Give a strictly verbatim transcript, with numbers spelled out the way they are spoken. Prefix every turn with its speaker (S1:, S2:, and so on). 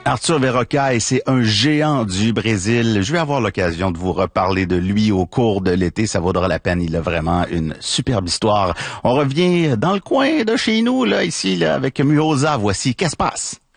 S1: Arthur Verocai, c'est un géant du Brésil. Je vais avoir l'occasion de vous reparler de lui au cours de l'été. Ça vaudra la peine. Il a vraiment une superbe histoire. On revient dans le coin de chez nous, là, ici, là, avec Muoza. Voici Qu'est-ce passe?